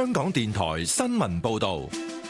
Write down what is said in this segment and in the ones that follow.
香港電台新聞報道。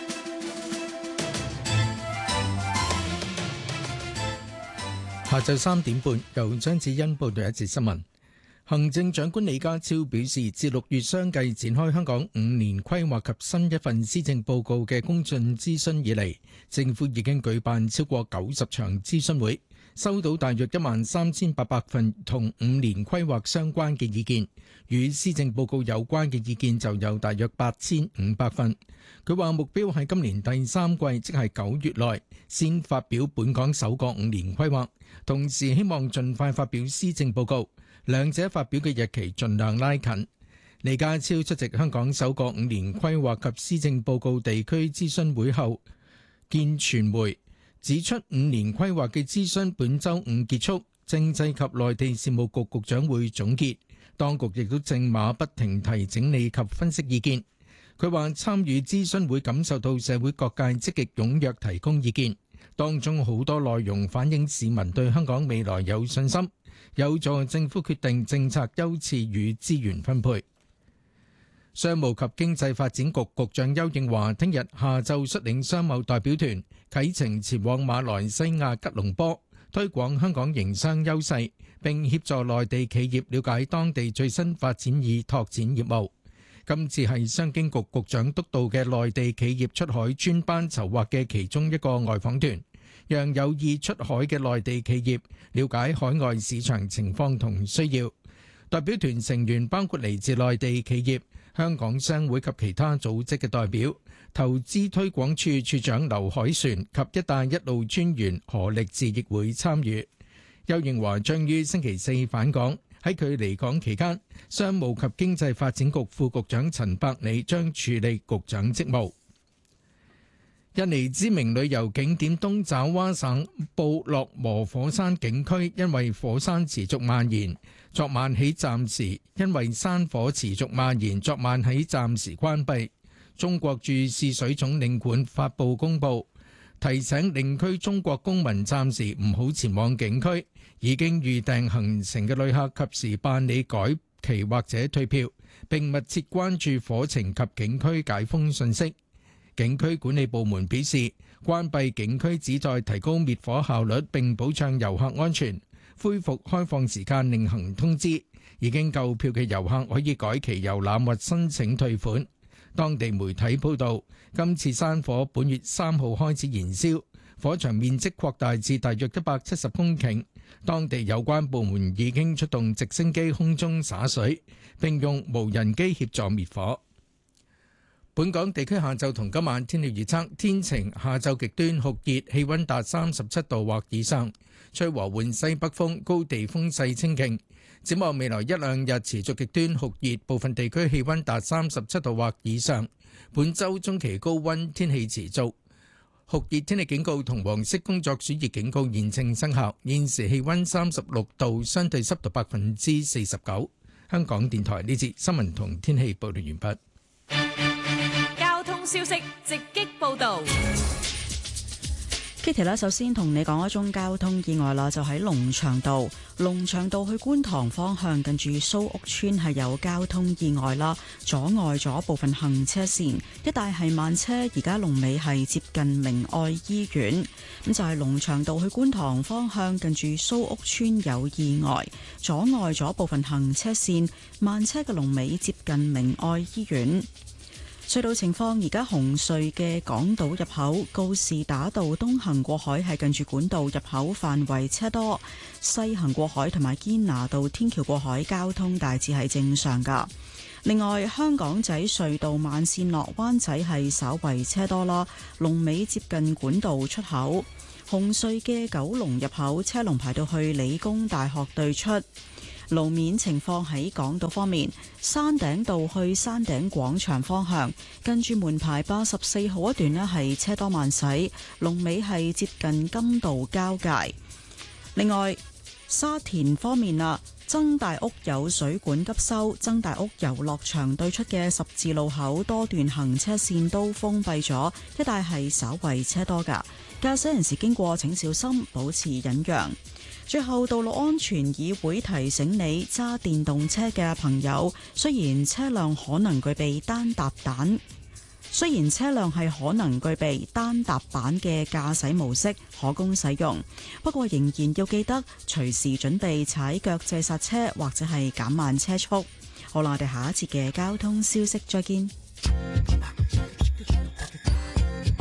下晝3點半，由張子欣報道一節新聞。行政長官李家超表示，自6月相繼展開香港5年規劃及新一份施政報告嘅公眾諮詢以嚟，政府已經舉辦超過90場諮詢會，收到大約13800份同5年規劃相關嘅意見，與施政報告有關嘅意見就有大約8500份。佢話目標喺今年第3季，即係9月內，先發表本港首個5年規劃，同時希望盡快發表施政報告，兩者發表嘅日期盡量拉近。李家超出席香港首個5年規劃及施政報告地區諮詢會後見傳媒，指出5年規劃嘅諮詢本週5結束，政制及內地事務局局長會總結，當局亦都正馬不停蹄整理及分析意見。佢話參與諮詢會感受到社會各界積極踴躍提供意見，當中好多內容反映市民對香港未來有信心，有助政府決定政策優次與資源分配。商務及經濟發展局局長丘應樺聽日下晝率領商貿代表團啟程前往馬來西亞吉隆坡，推廣香港營商優勢，並協助內地企業了解當地最新發展以拓展業務。今次係商經局局長督導嘅內地企業出海專班籌劃嘅其中一個外訪團，讓有意出海嘅內地企業了解海外市場情況同需要。代表團成員包括嚟自內地企業、香港商會及其他組織嘅代表，投資推廣處處長劉凱旋及一帶一路專員何力智亦會參與。丘應樺將於星期四返港。喺佢離港期間，商務及經濟發展局副局長陳百里將處理局長職務。印尼知名旅遊景點東爪哇省布洛磨火山景區因為火山持續蔓延，昨晚起暫時因為山火持續蔓延，昨晚起暫時關閉。中國駐泗水總領館發布公佈，提醒領區中國公民暫時唔好前往景區，已經預訂行程嘅旅客及時辦理改期或者退票，並密切關注火情及景區解封信息。景區管理部門表示，關閉景區旨在提高滅火效率並保障遊客安全，恢復開放時間另行通知。已經購票嘅遊客可以改期遊覽或申請退款。當地媒體報道，今次山火本月3號開始燃燒，火場面積擴大至大約170公頃。當地有關部門已經出動直升機空中灑水，並用無人機協助滅火。本港地區下晝同今晚天氣預測，天晴，下晝極端酷熱，氣溫達37度或以上，吹和緩西北風，高地風勢清勁。展望未來一兩日持續極端酷熱，部分地區氣溫達37度或以上。本週中期高溫天氣持續，酷熱天氣警告同黃色工作暑熱警告現正生效。現時氣溫36度，相對濕度49%。香港電台呢節新聞同天氣報道完畢。 交通消息直擊報道。 Kitty 啦，首先同你講一宗交通意外啦，就喺龍翔道去觀塘方向，近住蘇屋村係有交通意外啦，阻礙咗部分行車線，一帶係慢車，而家龍尾係接近明愛醫院。咁就係龍翔道去觀塘方向，近住蘇屋村有意外，阻礙咗部分行車線，慢車嘅龍尾接近明愛醫院。隧道情況，而家紅隧嘅港島入口告士打道東行過海係近住管道入口範圍車多，西行過海同埋堅拿道天橋過海交通大致係正常噶。另外，香港仔隧道慢線落灣仔係稍為車多啦，龍尾接近管道出口。紅隧嘅九龍入口車龍排到去理工大學對出。路面情況喺港島方面，山頂道去山頂廣場方向，跟住門牌84號一段呢係車多慢駛，龍尾係接近金道交界。另外，沙田方面啦，曾大屋有水管急修，曾大屋遊樂場對出嘅十字路口多段行車線都封閉咗，一帶係稍為車多噶，駕駛人士經過請小心，保持忍讓。 最後，道路安全議會提醒你揸電動車嘅朋友，雖然車輛係可能具備單踏板嘅駕駛模式可供使用，不過仍然要記得隨時準備踩腳掣剎車或者係減慢車速。好啦，我哋下一節嘅交通消息再見。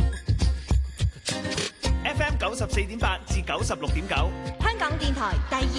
FM 94.8至96.9， 香港電台第二